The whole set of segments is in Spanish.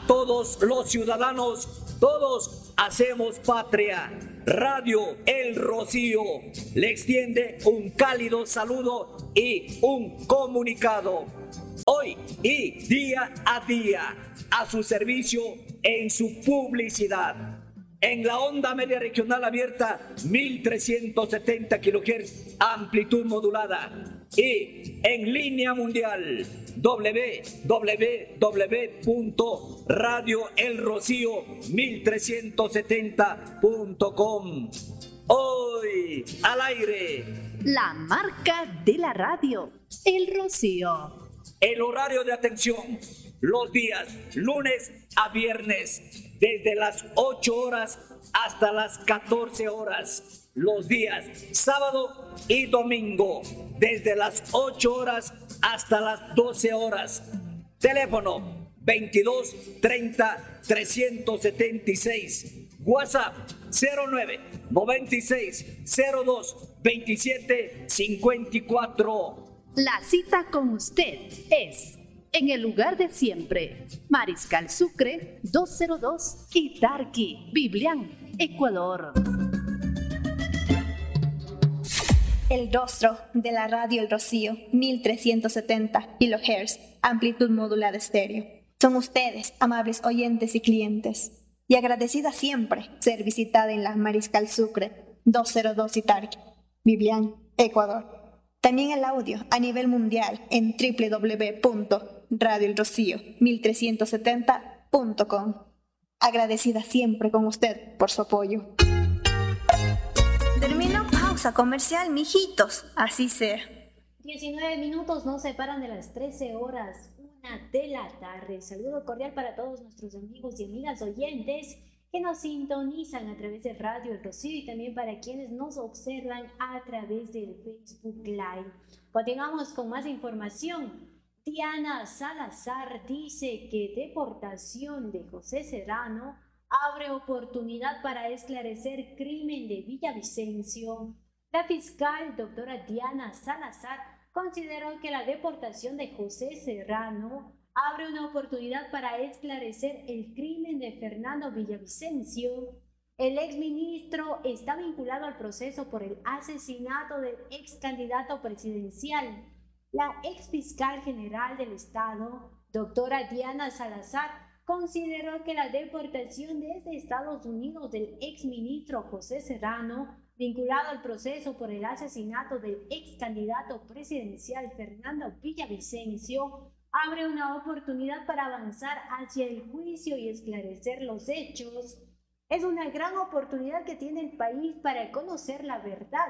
a todos los ciudadanos, todos hacemos patria. Radio El Rocío le extiende un cálido saludo y un comunicado. Hoy y día a día, a su servicio en su publicidad. En la onda media regional abierta, 1370 kHz, amplitud modulada. Y en línea mundial, www.radioelrocío1370.com. Hoy, al aire, la marca de la radio, El Rocío. El horario de atención, los días lunes a viernes, desde las 8 horas hasta las 14 horas. Los días sábado y domingo, desde las 8 horas hasta las 12 horas. Teléfono 22 30 376. WhatsApp 09 96 02 27 54. La cita con usted es en el lugar de siempre, Mariscal Sucre 202, Itarqui, Biblián, Ecuador. El rostro de la radio El Rocío, 1370 kHz, amplitud modulada estéreo. Son ustedes, amables oyentes y clientes, y agradecida siempre ser visitada en la Mariscal Sucre 202 Itarqui, Biblián, Ecuador. También el audio a nivel mundial en www.radioelrocío1370.com. Agradecida siempre con usted por su apoyo. Terminó pausa comercial, mijitos, así sea. 19 minutos nos separan de las 13 horas, 1 de la tarde. Saludo cordial para todos nuestros amigos y amigas oyentes que nos sintonizan a través de Radio El Rocío y también para quienes nos observan a través del Facebook Live. Continuamos con más información. Diana Salazar dice que deportación de José Serrano abre oportunidad para esclarecer crimen de Villavicencio. La fiscal doctora Diana Salazar consideró que la deportación de José Serrano abre una oportunidad para esclarecer el crimen de Fernando Villavicencio. El exministro está vinculado al proceso por el asesinato del ex candidato presidencial. La ex fiscal general del Estado, doctora Diana Salazar, consideró que la deportación desde Estados Unidos del ex ministro José Serrano, vinculado al proceso por el asesinato del ex candidato presidencial Fernando Villavicencio, abre una oportunidad para avanzar hacia el juicio y esclarecer los hechos. Es una gran oportunidad que tiene el país para conocer la verdad.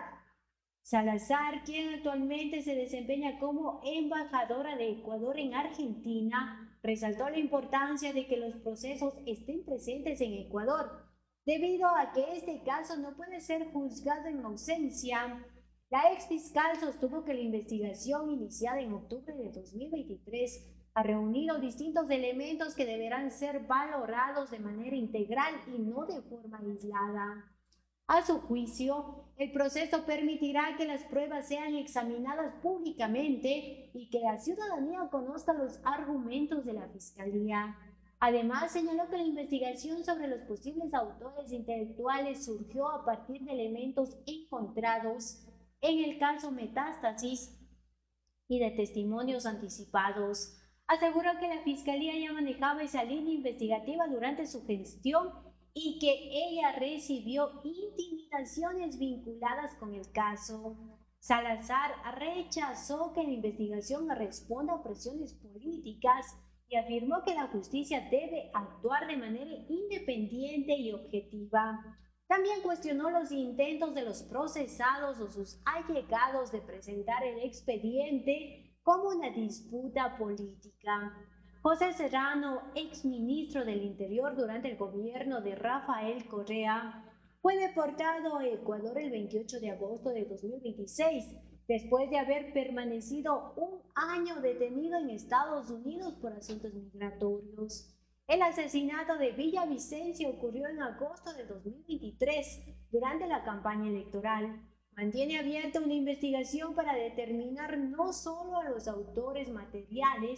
Salazar, quien actualmente se desempeña como embajadora de Ecuador en Argentina, resaltó la importancia de que los procesos estén presentes en Ecuador, debido a que este caso no puede ser juzgado en ausencia. La ex fiscal sostuvo que la investigación iniciada en octubre de 2023 ha reunido distintos elementos que deberán ser valorados de manera integral y no de forma aislada. A su juicio, el proceso permitirá que las pruebas sean examinadas públicamente y que la ciudadanía conozca los argumentos de la Fiscalía. Además, señaló que la investigación sobre los posibles autores intelectuales surgió a partir de elementos encontrados en el caso Metástasis y de testimonios anticipados. Aseguró que la Fiscalía ya manejaba esa línea investigativa durante su gestión y que ella recibió intimidaciones vinculadas con el caso. Salazar rechazó que la investigación responda a presiones políticas y afirmó que la justicia debe actuar de manera independiente y objetiva. También cuestionó los intentos de los procesados o sus allegados de presentar el expediente como una disputa política. José Serrano, exministro del Interior durante el gobierno de Rafael Correa, fue deportado a Ecuador el 28 de agosto de 2026, después de haber permanecido un año detenido en Estados Unidos por asuntos migratorios. El asesinato de Villavicencio ocurrió en agosto de 2023, durante la campaña electoral. Mantiene abierta una investigación para determinar no solo a los autores materiales,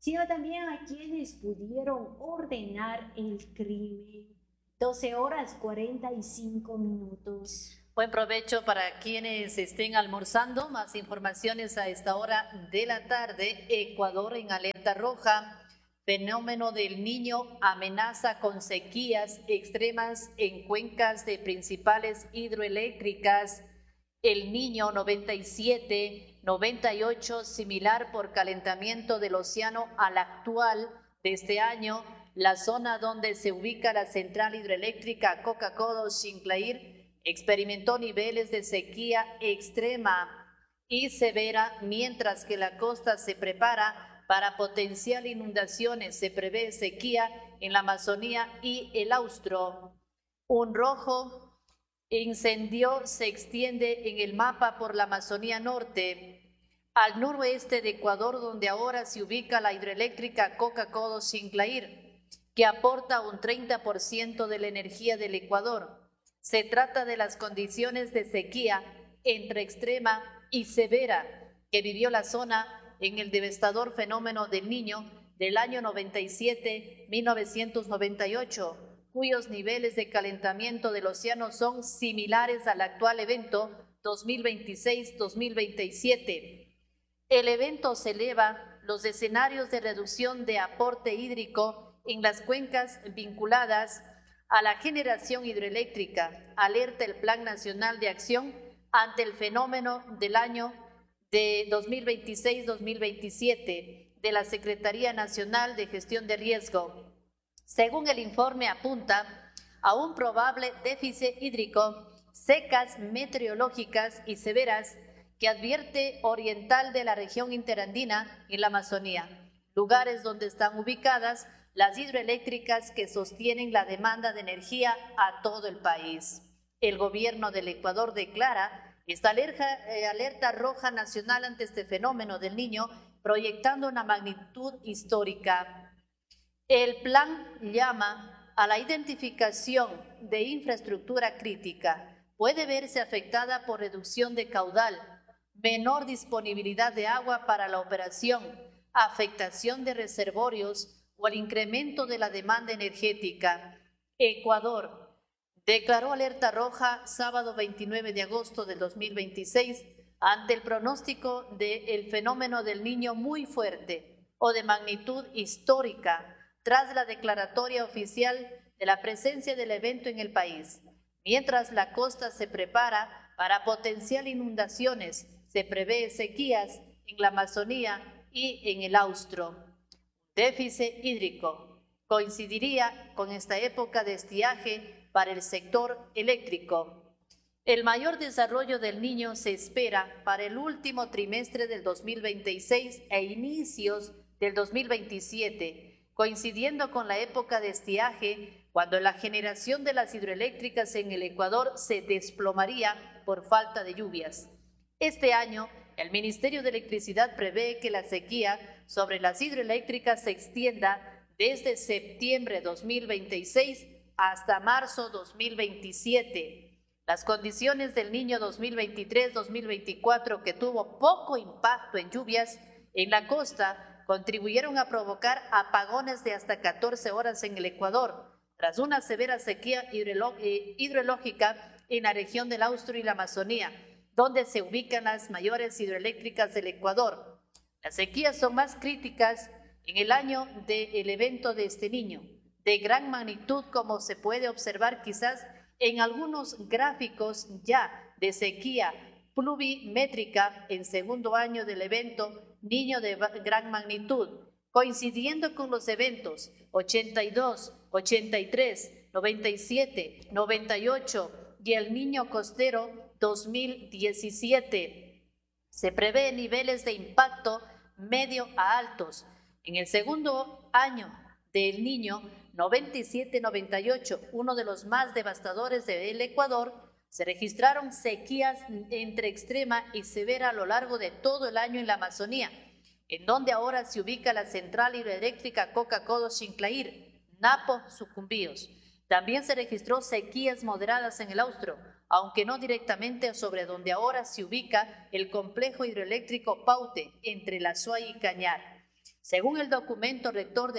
sino también a quienes pudieron ordenar el crimen. 12 horas 45 minutos. Buen provecho para quienes estén almorzando. Más informaciones a esta hora de la tarde. Ecuador en alerta roja. Fenómeno del Niño amenaza con sequías extremas en cuencas de principales hidroeléctricas. El Niño 97, 98, similar por calentamiento del océano al actual de este año. La zona donde se ubica la central hidroeléctrica Coca-Codo-Sinclair experimentó niveles de sequía extrema y severa, mientras que la costa se prepara para potencial inundaciones. Se prevé sequía en la Amazonía y el Austro. Un rojo incendio se extiende en el mapa por la Amazonía Norte, al noroeste de Ecuador, donde ahora se ubica la hidroeléctrica Coca-Codo-Sinclair, que aporta un 30% de la energía del Ecuador. Se trata de las condiciones de sequía entre extrema y severa que vivió la zona en el devastador fenómeno del Niño del año 97-1998, cuyos niveles de calentamiento del océano son similares al actual evento 2026-2027. El evento se eleva los escenarios de reducción de aporte hídrico en las cuencas vinculadas a la generación hidroeléctrica. Alerta el Plan Nacional de Acción ante el fenómeno del año de 2026-2027 de la Secretaría Nacional de Gestión de Riesgo. Según el informe, apunta a un probable déficit hídrico, secas meteorológicas y severas que advierte oriental de la región interandina y la Amazonía, lugares donde están ubicadas las hidroeléctricas que sostienen la demanda de energía a todo el país. El gobierno del Ecuador declara esta alerta roja nacional ante este fenómeno del Niño, proyectando una magnitud histórica. El plan llama a la identificación de infraestructura crítica. Puede verse afectada por reducción de caudal, menor disponibilidad de agua para la operación, afectación de reservorios o el incremento de la demanda energética. Ecuador declaró alerta roja sábado 29 de agosto del 2026 ante el pronóstico del fenómeno del Niño muy fuerte o de magnitud histórica tras la declaratoria oficial de la presencia del evento en el país. Mientras la costa se prepara para potencial inundaciones, se prevé sequías en la Amazonía y en el Austro. Déficit hídrico coincidiría con esta época de estiaje para el sector eléctrico. El mayor desarrollo del Niño se espera para el último trimestre del 2026 e inicios del 2027, coincidiendo con la época de estiaje, cuando la generación de las hidroeléctricas en el Ecuador se desplomaría por falta de lluvias. Este año, el Ministerio de Electricidad prevé que la sequía sobre las hidroeléctricas se extienda desde septiembre 2026 hasta marzo 2027. Las condiciones del Niño 2023-2024, que tuvo poco impacto en lluvias en la costa, contribuyeron a provocar apagones de hasta 14 horas en el Ecuador, tras una severa sequía hidrológica en la región del Austro y la Amazonía, donde se ubican las mayores hidroeléctricas del Ecuador. Las sequías son más críticas en el año del evento de este Niño, de gran magnitud, como se puede observar quizás en algunos gráficos ya de sequía pluviométrica en segundo año del evento Niño de gran magnitud, coincidiendo con los eventos 82, 83, 97, 98 y el Niño Costero 2017. Se prevé niveles de impacto medio a altos. En el segundo año del Niño 97-98, uno de los más devastadores del Ecuador, se registraron sequías entre extrema y severa a lo largo de todo el año en la Amazonía, en donde ahora se ubica la central hidroeléctrica Coca-Codo-Sinclair, Napo, Sucumbíos. También se registró sequías moderadas en el Austro, aunque no directamente sobre donde ahora se ubica el complejo hidroeléctrico Paute, entre La Suay y Cañar. Según el documento rector